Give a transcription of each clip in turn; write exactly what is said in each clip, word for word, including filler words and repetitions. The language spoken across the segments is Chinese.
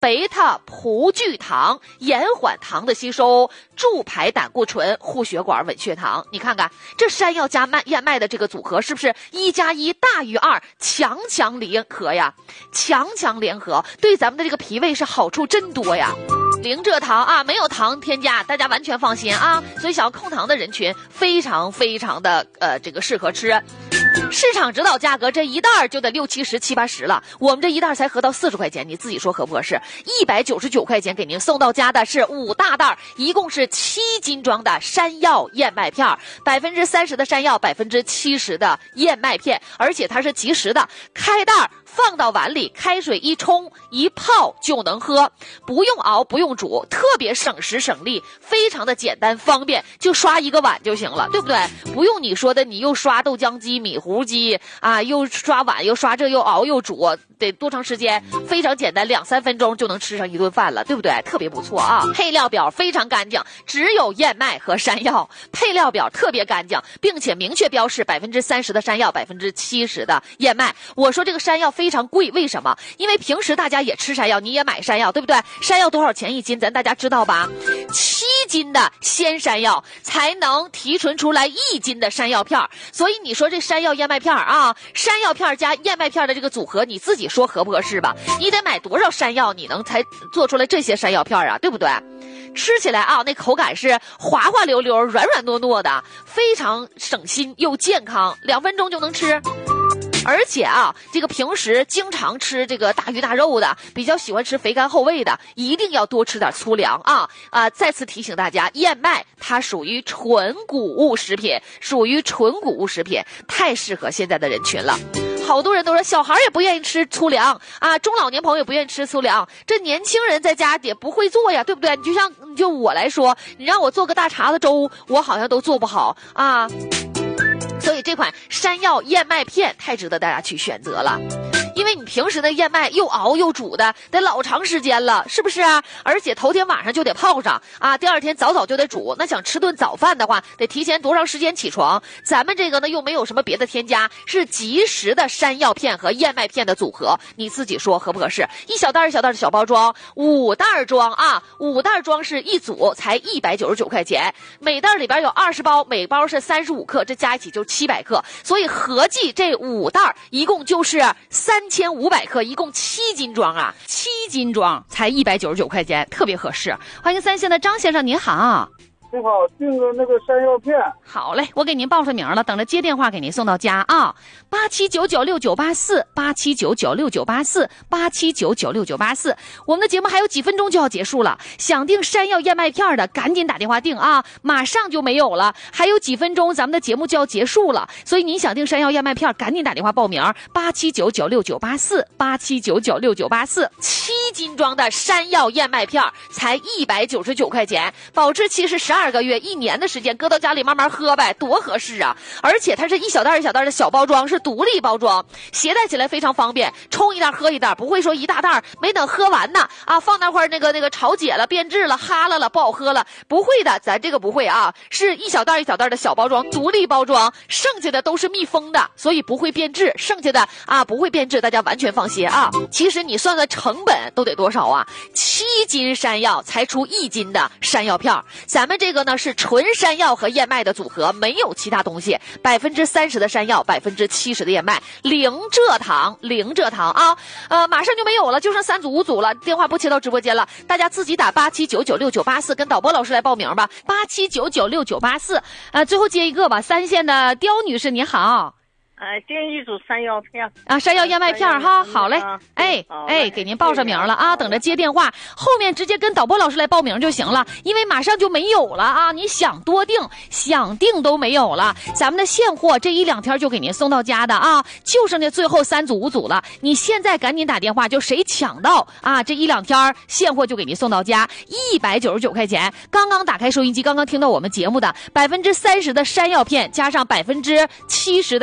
贝塔葡聚糖，延缓糖的吸收，助排胆固醇，护血管，稳血糖。你看看这山药加麦燕麦的这个组合，是不是一加一大于二，强强联合呀？强强联合对咱们的这个脾胃是好处真多呀。零蔗糖啊，没有糖添加，大家完全放心啊。所以想要控糖的人群非常非常的呃这个适合吃。市场指导价格这一袋就得六七十七八十了，我们这一袋才合到四十块钱，你自己说合不合适？一百九十九块钱给您送到家的是五大袋，一共是七斤装的山药燕麦片，百分之三十的山药，百分之七十的燕麦片，而且它是即食的，开袋放到碗里，开水一冲一泡就能喝，不用熬不用煮，特别省时省力，非常的简单方便，就刷一个碗就行了，对不对？不用你说的你又刷豆浆机米糊机啊，又刷碗又刷这又熬又煮，得多长时间？非常简单，两三分钟就能吃上一顿饭了，对不对？特别不错啊！配料表非常干净，只有燕麦和山药，配料表特别干净，并且明确标示百分之三十的山药，百分之七十的燕麦。我说这个山药非常贵，为什么？因为平时大家也吃山药，你也买山药，对不对？山药多少钱一斤？咱大家知道吧？七斤的鲜山药才能提纯出来一斤的山药片，所以你说这山药燕麦片啊，山药片加燕麦片的这个组合，你自己说合不合适吧？你得买多少山药，你能才做出来这些山药片啊，对不对？吃起来啊，那口感是滑滑溜溜、软软糯糯的，非常省心又健康，两分钟就能吃。而且啊，这个平时经常吃这个大鱼大肉的，比较喜欢吃肥甘厚味的，一定要多吃点粗粮啊！啊，再次提醒大家，燕麦它属于纯谷物食品，属于纯谷物食品，太适合现在的人群了。好多人都说小孩也不愿意吃粗粮啊，中老年朋友也不愿意吃粗粮，这年轻人在家也不会做呀，对不对？你就像就我来说，你让我做个大碴子粥，我好像都做不好啊。所以这款山药燕麦片太值得大家去选择了，因为你平时的燕麦又熬又煮的得老长时间了，是不是啊？而且头天晚上就得泡上啊，第二天早早就得煮。那想吃顿早饭的话，得提前多长时间起床？咱们这个呢又没有什么别的添加，是即食的山药片和燕麦片的组合，你自己说合不合适？一小袋一小袋的小包装，五袋装啊，五袋装是一组才一百九十九块钱，每袋里边有二十包，每包是三十五克，这加一起就七百克，所以合计这五袋一共就是三千五百克，一共七斤装啊，七斤装才一百九十九块钱，特别合适。欢迎三线的张先生，您好。 你好，订个那个山药片。 好嘞，我给您报上名了，等着接电话给您送到家啊。八七九九六九八四，八七九九六九八四，八七九九六九八四。我们的节目还有几分钟就要结束了，想订山药燕麦片的赶紧打电话订啊，马上就没有了，还有几分钟咱们的节目就要结束了，所以您想订山药燕麦片赶紧打电话报名，八七九九六九八四，八七九九六九八四。七斤装的山药燕麦片才一百九十九块钱，保质期是十二个月，一年的时间，搁到家里慢慢喝呗，多合适啊！而且它是一小袋一小袋的小包装，是独立包装，携带起来非常方便，冲一袋喝一袋，不会说一大袋没等喝完呢啊，放那块那个那个潮解了、变质了、哈了了，不好喝了，不会的，咱这个不会啊，是一小袋一小袋的小包装，独立包装，剩下的都是密封的，所以不会变质，剩下的啊不会变质，大家完全放心啊。其实你算算成本都得多少啊？七斤山药才出一斤的山药片，咱们这个呢是纯山药和燕麦的组合，没有其他东西，百分之三十的山药，百分之七十的燕麦，零蔗糖，零蔗糖啊，呃，马上就没有了，就剩三组五组了，电话不切到直播间了，大家自己打八七九九六九八四，跟导播老师来报名吧，八七九九六九八四，呃，最后接一个吧，三线的刁女士你好。 呃，订一组山药片啊，山药燕麦片哈，好嘞，哎哎，给您报上名了啊，等着接电话，后面直接跟导播老师来报名就行了，因为马上就没有了啊，你想多订想订都没有了，咱们的现货这一两天就给您送到家的啊，就剩下最后三组五组了，你现在赶紧打电话，就谁抢到啊，这一两天现货就给您送到家，一百九十九块钱。刚刚打开收音机，刚刚听到我们节目的百分之三十的山药片，加上百分之七十的燕麦片。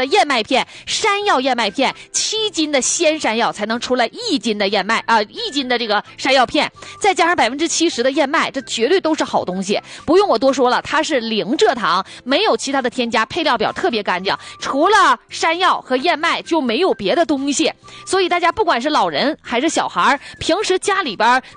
片、山药燕麦片，七斤的鲜山药才能出来一斤的燕麦啊、呃，一斤的这个山药片，再加上百分之七十的燕麦，这绝对都是好东西。不用我多说了，它是零蔗糖，没有其他的添加，配料表特别干净，除了山药和燕麦就没有别的东西。所以大家不管是老人还是小孩，平时家里边